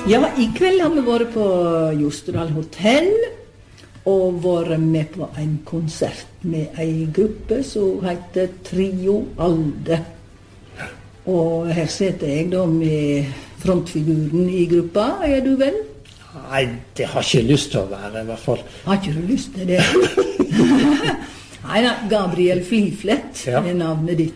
Ja, i kveld har vi vært på Jostedal Hotel og vært med på en konsert med en gruppe som heter Trio Alde. Og her sitter jeg da med frontfiguren i gruppa, er du vel? Nei, det har ikke lyst til å være, i hvert fall. Har ikke du lyst til det? Nei, Gabriel Fliflett er navnet ditt.